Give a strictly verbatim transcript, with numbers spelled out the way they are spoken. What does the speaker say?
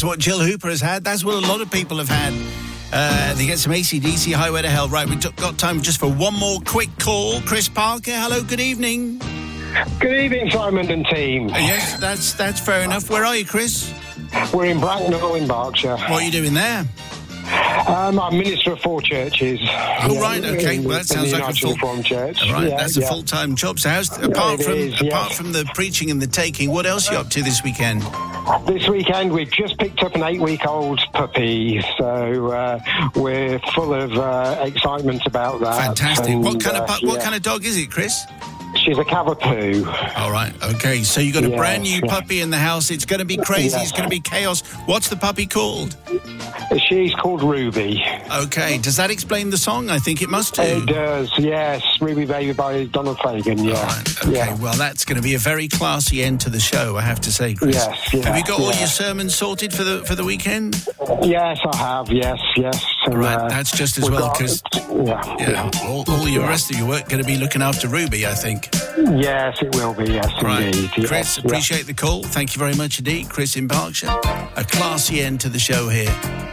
That's what Jill Hooper has had. That's what a lot of people have had. Uh, they get some A C D C, Highway to Hell. Right, we've got time just for one more quick call. Chris Parker, hello, good evening. Good evening, Simon and team. Uh, yes, that's that's fair enough. Where are you, Chris? We're in Bracknell in Berkshire. What are you doing there? Um, I'm minister of four churches. Oh, yeah, right, okay. Well, that sounds like a full... Reformed church. Right, yeah, that's yeah. a full-time job. So how's, apart yeah, from is, apart yes. from the preaching and the taking, what else are you up to this weekend? This weekend, we've just picked up an eight-week-old puppy, so uh, we're full of uh, excitement about that. Fantastic. And, what kind uh, of pu- yeah. what kind of dog is it, Chris? She's a Cavapoo. All right, okay. So you got a Yeah, brand new yeah. puppy in the house. It's going to be crazy. Yeah. It's going to be chaos. What's the puppy called? She's called Ruby. Okay. Does that explain the song? I think it must do. It does, yes. Ruby Baby by Donald Fagen, yeah. All right, okay. Yeah. Well, that's going to be a very classy end to the show, I have to say, Chris. Yes, yeah, have you got all yeah. your sermons sorted for the for the weekend? Yes, I have, yes, yes. And, Right, uh, that's just as we've well, got- because Yeah, yeah, all, all your rest of your work going to be looking after Ruby, I think. Yes, it will be, yes, Right, indeed. Yes, Chris, yeah. appreciate the call. Thank you very much indeed, Chris in Berkshire. A classy end to the show here.